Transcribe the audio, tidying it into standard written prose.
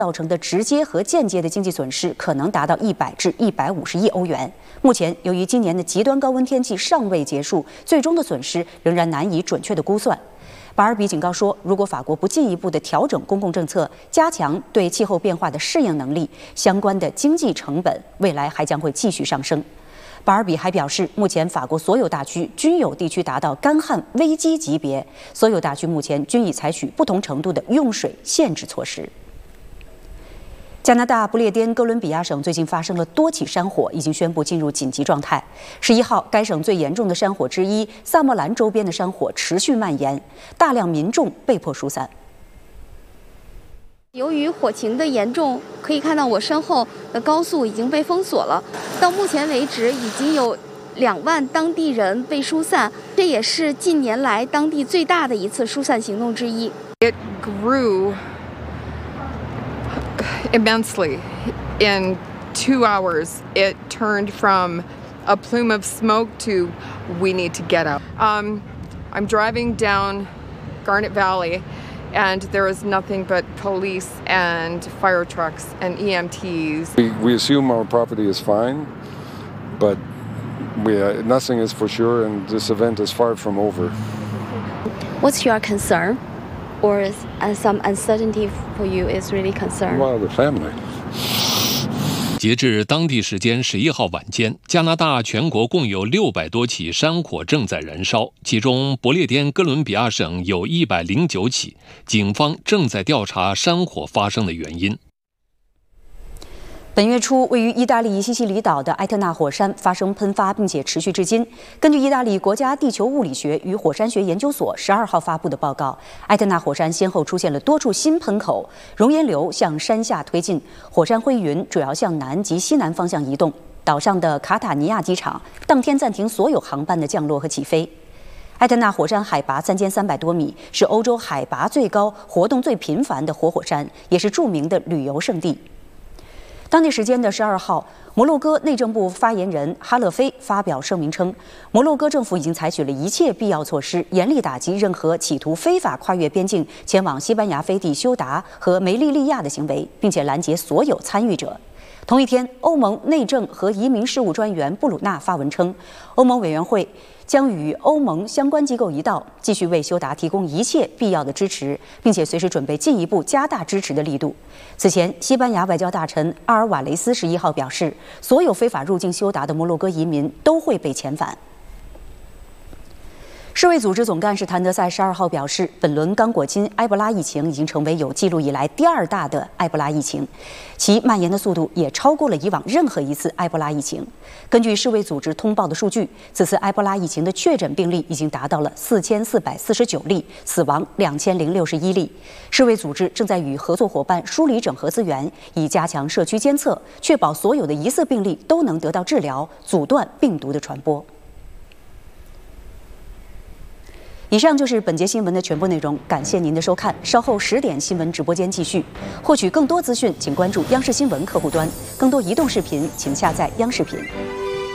造成的直接和间接的经济损失可能达到100至150亿欧元。目前，由于今年的极端高温天气尚未结束，最终的损失仍然难以准确的估算。巴尔比警告说，如果法国不进一步的调整公共政策，加强对气候变化的适应能力，相关的经济成本未来还将会继续上升。巴尔比还表示，目前法国所有大区均有地区达到干旱危机级别，所有大区目前均已采取不同程度的用水限制措施。加拿大不列颠哥伦比亚省最近发生了多起山火，已经宣布进入紧急状态。11号，该省最严重的山火之一萨莫兰周边的山火持续蔓延，大量民众被迫疏散。 由于火情的严重，可以看到我身后的高速已经被封锁了。到目前为止，已经有2万当地人被疏散，这也是近年来当地最大的一次疏散行动之一。 It grew immensely. In 2 hours, it turned from a plume of smoke to we need to get out. I'm driving down Garnet Valley, and there is nothing but police and fire trucks and EMTs. We assume our property is fine, but nothing is for sure, and this event is far from over. What's your concern? Or some uncertainty for you is really concerned? Well, the family. 截至当地时间11号晚间，加拿大全国共有600多起山火正在燃烧，其中不列颠哥伦比亚省有109起，警方正在调查山火发生的原因。本月初，位于意大利西西里岛的埃特纳火山发生喷发，并且持续至今。根据意大利国家地球物理学与火山学研究所12号发布的报告，埃特纳火山先后出现了多处新喷口，熔岩流向山下推进，火山灰云主要向南及西南方向移动。岛上的卡塔尼亚机场当天暂停所有航班的降落和起飞。埃特纳火山海拔3300多米，是欧洲海拔最高、活动最频繁的活火山，也是著名的旅游胜地。当地时间的12号，摩洛哥内政部发言人哈勒菲发表声明称，摩洛哥政府已经采取了一切必要措施，严厉打击任何企图非法跨越边境前往西班牙飞地休达和梅利利亚的行为，并且拦截所有参与者。同一天，欧盟内政和移民事务专员布鲁纳发文称，欧盟委员会将与欧盟相关机构一道，继续为休达提供一切必要的支持，并且随时准备进一步加大支持的力度。此前，西班牙外交大臣阿尔瓦雷斯11号表示，所有非法入境休达的摩洛哥移民都会被遣返。世卫组织总干事谭德赛12号表示，本轮刚果金埃博拉疫情已经成为有记录以来第2大的埃博拉疫情，其蔓延的速度也超过了以往任何一次埃博拉疫情。根据世卫组织通报的数据，此次埃博拉疫情的确诊病例已经达到了4449例，死亡2061例。世卫组织正在与合作伙伴梳理整合资源，以加强社区监测，确保所有的疑似病例都能得到治疗，阻断病毒的传播。以上就是本节新闻的全部内容，感谢您的收看。稍后10点新闻直播间继续。获取更多资讯，请关注央视新闻客户端。更多移动视频，请下载央视频。